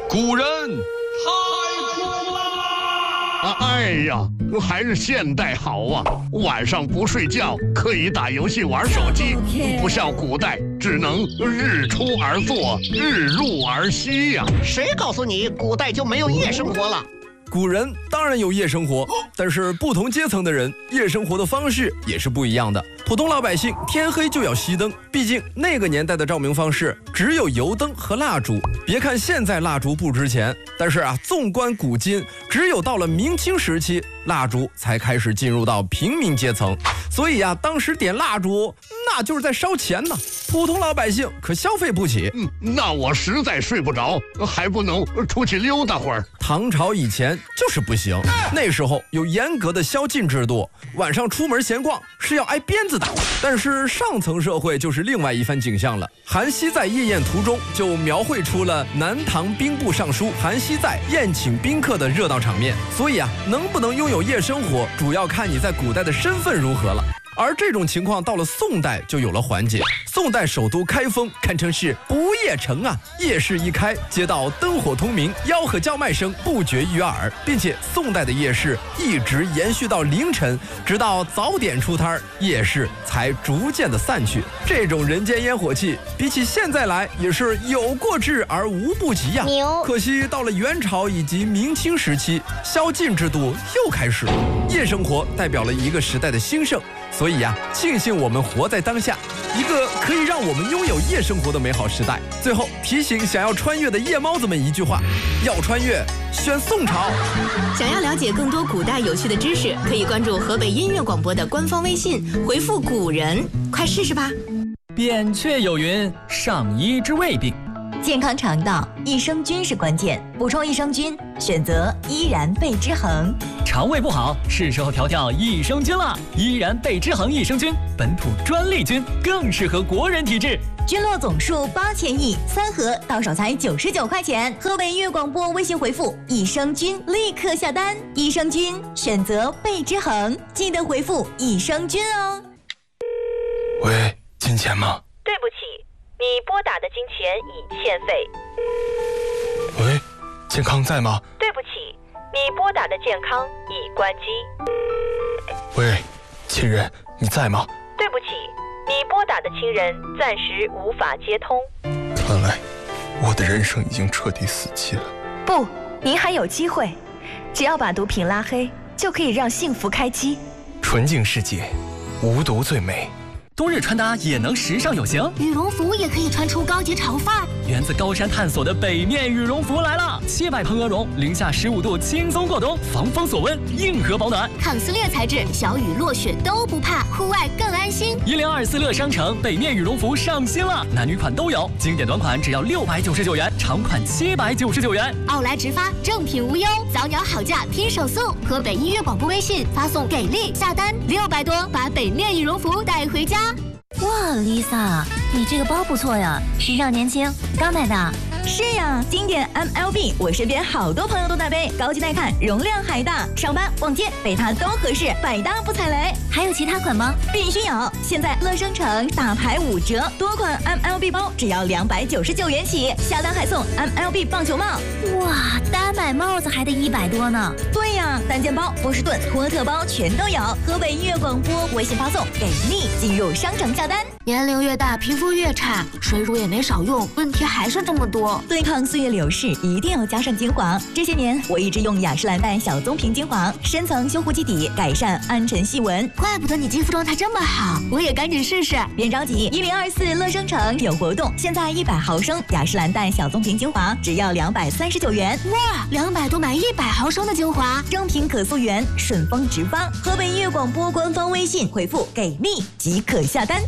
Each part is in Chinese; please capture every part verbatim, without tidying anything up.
古人太酷啦！ 啊，哎呀，还是现代好啊！晚上不睡觉，可以打游戏、玩手机，不像古代只能日出而作，日入而息呀、啊。 谁告诉你古代就没有夜生活了？ 古人当然有夜生活，但是不同阶层的人夜生活的方式也是不一样的。普通老百姓天黑就要熄灯，毕竟那个年代的照明方式只有油灯和蜡烛。别看现在蜡烛不值钱，但是啊，纵观古今，只有到了明清时期，蜡烛才开始进入到平民阶层。所以啊，当时点蜡烛那就是在烧钱呢，普通老百姓可消费不起。 嗯，那我实在睡不着，还不能出去溜达会儿。 唐朝以前就是不行，那时候有严格的宵禁制度，晚上出门闲逛是要挨鞭子的。但是上层社会就是另外一番景象了。韩熙载夜宴图中就描绘出了南唐兵部尚书韩熙载宴请宾客的热闹场面。所以啊，能不能拥有夜生活，主要看你在古代的身份如何了。而这种情况到了宋代就有了缓解。宋代首都开封堪称是不夜城啊，夜市一开，街道灯火通明，吆喝叫卖声不绝于耳，并且宋代的夜市一直延续到凌晨，直到早点出摊，夜市才逐渐的散去。这种人间烟火气，比起现在来也是有过之而无不及呀、啊。可惜到了元朝以及明清时期，宵禁制度又开始了，夜生活代表了一个时代的兴盛。所以呀、啊，庆幸我们活在当下，一个可以让我们拥有夜生活的美好时代。最后提醒想要穿越的夜猫子们一句话：要穿越，选宋朝。 想要了解更多古代有趣的知识，可以关注河北音乐广播的官方微信，回复“古人”，快试试吧。 扁鹊有云：上医之未病。 健康肠道，益生菌是关键，补充益生菌，选择依然贝之恒。 肠胃不好，是时候调调益生菌了。依然贝之恒益生菌，本土专利菌，更适合国人体质。 菌落总数八千亿，三盒到手才九十九块钱。河北音乐广播微信回复益生菌，立刻下单。益生菌选择贝之恒，记得回复益生菌哦。 喂，金钱吗？ 对不起，你拨打的金钱已欠费。 喂，健康在吗？ 对不起，你拨打的健康已关机。 喂，亲人，你在吗？ 对不起，你拨打的亲人暂时无法接通。 看来我的人生已经彻底死寂了。 不，您还有机会，只要把毒品拉黑，就可以让幸福开机。 纯净世界，无毒最美。 冬日穿搭也能时尚有型， 羽绒服也可以穿出高级潮范儿。 源自高山探索的北面羽绒服来了，七百蓬鹅绒，零下十五度轻松过冬，防风锁温，硬核保暖， 抗撕裂材质，小雨落雪都不怕，户外更安心。 一零二四乐商城北面羽绒服上新了，男女款都有，经典短款只要六百九十九元，长款七百九十九元。 奥莱直发，正品无忧，早鸟好价拼手速。河北音乐广播微信发送给力下单，六百多把北面羽绒服带回家。 哇 ，Lisa， 你这个包不错呀，时尚年轻，刚买的。是呀，经典 M L B， 我身边好多朋友都带背，高级耐看，容量还大，上班逛街背它都合适，百搭不踩雷。还有其他款吗？必须有！现在乐生城大牌五折，多款 M L B 包只要两百九十九元起，下单还送 M L B 棒球帽。哇，单买帽子还得一百多呢。对呀，单肩包、波士顿、托特包全都有。河北音乐广播微信发送给力，进入商城下单。 年龄越大，皮肤越差，水乳也没少用，问题还是这么多。 对抗岁月流逝，一定要加上精华。这些年我一直用雅诗兰黛小棕瓶精华，深层修护基底，改善暗沉细纹。 怪不得你肌肤状态这么好，我也赶紧试试。 别着急，一零二四乐生城有活动，现在一百毫升雅诗兰黛小棕瓶精华只要两百三十九元。 哇，两百多买一百毫升的精华， 正品可溯源，顺丰直发。河北音乐广播官方微信回复给力即可下单。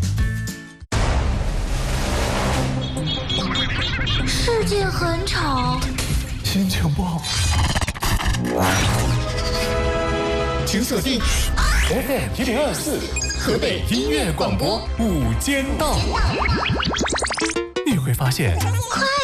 世界很吵， 心情不好， 请锁定 F M 一零二四河北音乐广播午间档，你会发现。